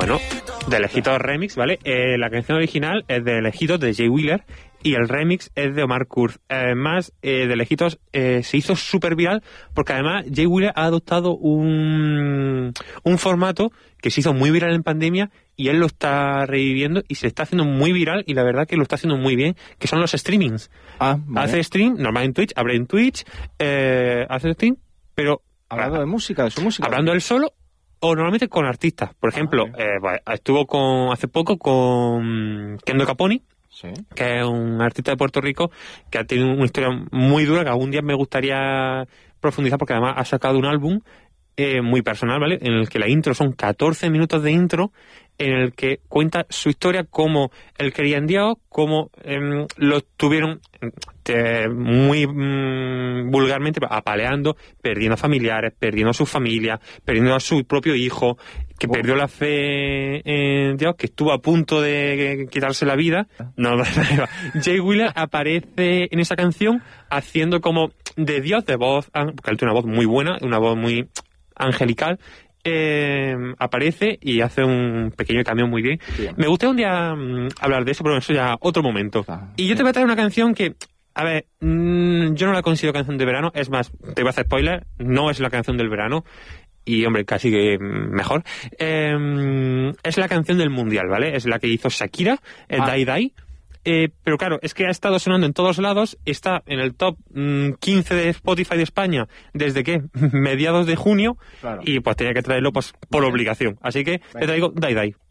Bueno, de Lejitos Remix, ¿vale? La canción original es de Lejitos de Jay Wheeler y el remix es de Omar Kurz. Además, de Lejitos se hizo súper viral porque además Jay Wheeler ha adoptado un formato que se hizo muy viral en pandemia y él lo está reviviendo y se está haciendo muy viral y la verdad que lo está haciendo muy bien, que son los streamings. Vale. Hace stream, normal en Twitch, abre en Twitch, hace stream, pero... Hablando de música, de su música. Hablando él solo o normalmente con artistas. Por ejemplo, estuvo hace poco con Kendo Caponi, sí, que es un artista de Puerto Rico que ha tenido una historia muy dura que algún día me gustaría profundizar porque además ha sacado un álbum muy personal, ¿vale? En el que la intro son 14 minutos de intro en el que cuenta su historia, cómo él creía en Dios, cómo lo tuvieron muy vulgarmente apaleando, perdiendo a familiares, perdiendo a su familia, perdiendo a su propio hijo, que perdió la fe en Dios, que estuvo a punto de quitarse la vida. No, Jay Wheeler aparece en esa canción haciendo como de Dios, de voz, porque él tiene una voz muy buena, una voz muy angelical. Aparece y hace un pequeño cambio muy bien. Me gustaría un día hablar de eso, pero eso ya otro momento. Y yo te voy a traer una canción que, a ver, yo no la considero canción de verano, es más, te voy a hacer spoiler, no es la canción del verano, y hombre, casi que mejor. Es la canción del mundial, ¿vale? Es la que hizo Shakira, Die Die. Pero claro, es que ha estado sonando en todos lados, está en el top 15 de Spotify de España desde que mediados de junio, claro. Y pues tenía que traerlo pues por obligación. Así que te traigo Die Die.